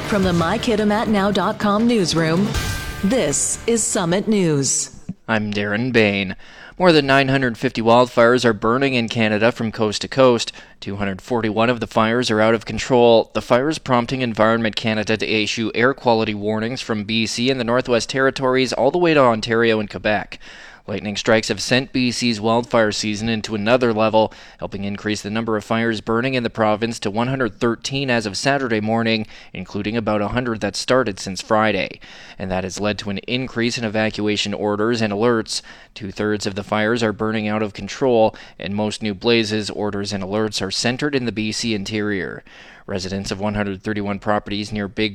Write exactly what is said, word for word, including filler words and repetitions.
From the my kitimat now dot com newsroom, this is Summit News. I'm Darren Bain. More than nine hundred fifty wildfires are burning in Canada from coast to coast. two hundred forty-one of the fires are out of control. The fires prompting Environment Canada to issue air quality warnings from B C and the Northwest Territories all the way to Ontario and Quebec. Lightning strikes have sent B C's wildfire season into another level, helping increase the number of fires burning in the province to one hundred thirteen as of Saturday morning, including about one hundred that started since Friday. And that has led to an increase in evacuation orders and alerts. Two-thirds of the fires are burning out of control, and most new blazes, orders, and alerts are centered in the B C interior. Residents of one hundred thirty-one properties near Big